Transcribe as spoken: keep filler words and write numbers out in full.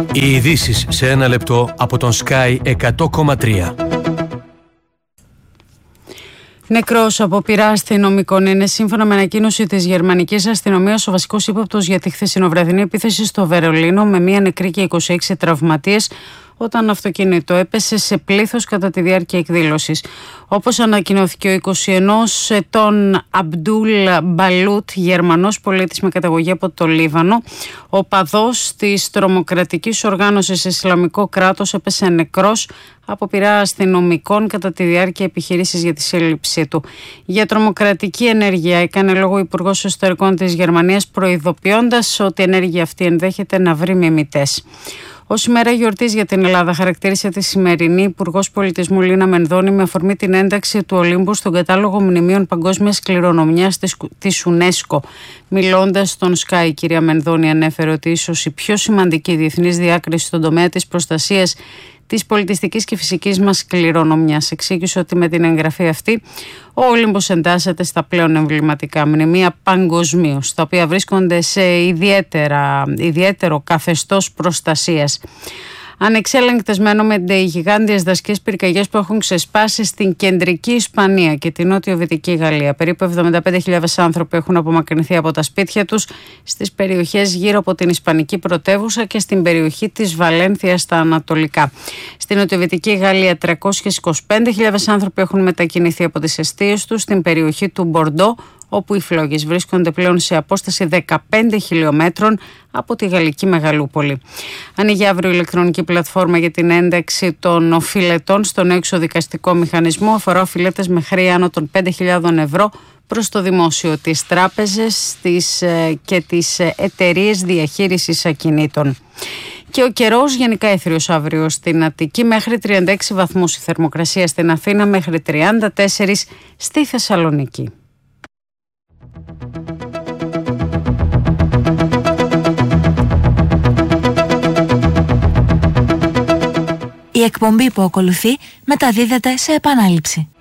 Οι ειδήσεις σε ένα λεπτό από τον Sky εκατό κόμμα τρία. Νεκρός από πειρά αστυνομικών είναι, σύμφωνα με ανακοίνωση της γερμανικής αστυνομίας, ο βασικός ύποπτος για τη χθεσινοβραδινή επίθεση στο Βερολίνο, με μία νεκρή και είκοσι έξι τραυματίες, όταν αυτοκίνητο έπεσε σε πλήθος κατά τη διάρκεια εκδήλωσης. Όπως ανακοινώθηκε, ο είκοσι ενός ετών Αμπντούλ Μπαλούτ, Γερμανός πολίτης με καταγωγή από το Λίβανο, ο παδός της τρομοκρατικής οργάνωσης Ισλαμικό κράτος, έπεσε νεκρός από πειρά αστυνομικών κατά τη διάρκεια επιχειρήσης για τη σύλληψή του. Για τρομοκρατική ενέργεια έκανε λόγο ο Υπουργός Εσωτερικών της Γερμανίας, προειδοποιώντας ότι η ενέργεια αυτή ενδέχεται να βρει μιμητές. Ως ημέρα γιορτής για την Ελλάδα, χαρακτήρισε τη σημερινή Υπουργός Πολιτισμού Λίνα Μενδώνη με αφορμή την ένταξη του Ολύμπου στον κατάλογο μνημείων παγκόσμιας κληρονομιάς της, της UNESCO. Μιλώντας στον Sky, η κυρία Μενδώνη ανέφερε ότι ίσως η πιο σημαντική διεθνής διάκριση στον τομέα της προστασίας της πολιτιστικής και φυσικής μας κληρονομιάς. Εξήγησε ότι με την εγγραφή αυτή ο Όλυμπος εντάσσεται στα πλέον εμβληματικά μνημεία παγκοσμίως, τα οποία βρίσκονται σε ιδιαίτερα, ιδιαίτερο καθεστώς προστασίας. Ανεξέλεγκτες μένονται οι γιγάντιες δασικές πυρκαγιές που έχουν ξεσπάσει στην κεντρική Ισπανία και την νότιο-δυτική Γαλλία. Περίπου εβδομήντα πέντε χιλιάδες άνθρωποι έχουν απομακρυνθεί από τα σπίτια τους στις περιοχές γύρω από την Ισπανική πρωτεύουσα και στην περιοχή της Βαλένθιας στα ανατολικά. Στην νοτιο-δυτική Γαλλία, τριακόσιες είκοσι πέντε χιλιάδες άνθρωποι έχουν μετακινηθεί από τις εστίες τους στην περιοχή του Μπορντό, όπου οι φλόγες βρίσκονται πλέον σε απόσταση δεκαπέντε χιλιόμετρων από τη γαλλική μεγαλούπολη. Ανοίγει αύριο η ηλεκτρονική πλατφόρμα για την ένταξη των οφειλετών στον εξοδικαστικό μηχανισμό. Αφορά οφειλέτες με χρέη άνω των πέντε χιλιάδες ευρώ προς το δημόσιο, τις τράπεζες τις, και τις εταιρείες διαχείρισης ακινήτων. Και ο καιρός γενικά έθριος αύριο στην Αττική, μέχρι τριάντα έξι βαθμούς η θερμοκρασία, στην Αθήνα μέχρι τριάντα τέσσερα στη Θεσσαλονίκη. Η εκπομπή που ακολουθεί μεταδίδεται σε επανάληψη.